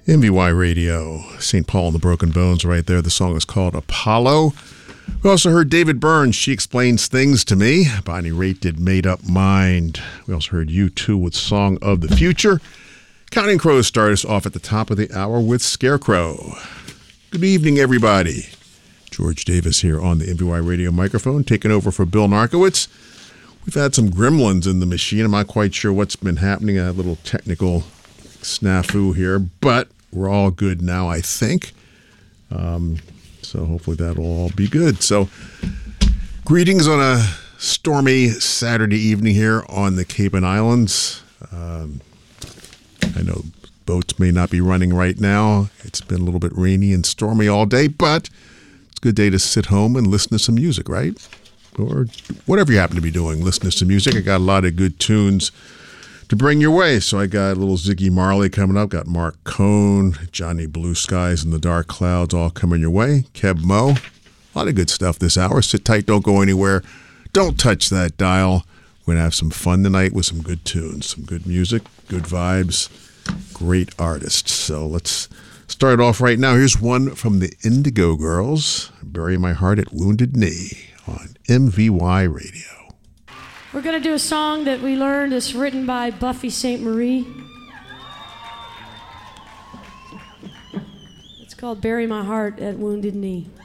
MVY Radio, St. Paul and the Broken Bones right there. The song is called Apollo. We also heard David Byrne, She Explains Things to Me. Bonnie Raitt did Made Up Mind. We also heard U2 with Song of the Future. Counting Crows started us off at the top of the hour with Scarecrow. Good evening, everybody. George Davis here on the MVY Radio microphone, taking over for Bill Narkowitz. We've had some gremlins in the machine. I'm not quite sure what's been happening. A little technical snafu here, but we're all good now, I think. So hopefully that'll all be good. So greetings on a stormy Saturday evening here on the Cape and Islands. I know boats may not be running right now. It's been a little bit rainy and stormy all day, but it's a good day to sit home and listen to some music, right? Or whatever you happen to be doing, listen to some music. I got a lot of good tunes to bring your way. So I got a little Ziggy Marley coming up, got Mark Cohn, Johnny Blue Skies and the Dark Clouds all coming your way. Keb Mo, a lot of good stuff this hour. Sit tight, don't go anywhere. Don't touch that dial. We're going to have some fun tonight with some good tunes, some good music, good vibes, great artists. So let's start off right now. Here's one from the Indigo Girls, Bury My Heart at Wounded Knee on MVY Radio. We're going to do a song that we learned is written by Buffy St. Marie. It's called Bury My Heart at Wounded Knee.